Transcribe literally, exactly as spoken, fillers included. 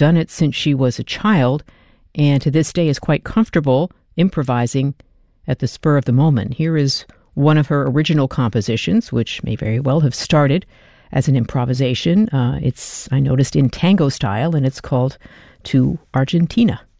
done it since she was a child, and to this day is quite comfortable improvising at the spur of the moment. Here is one of her original compositions, which may very well have started as an improvisation. Uh, it's, I noticed, in tango style, and it's called To Argentina.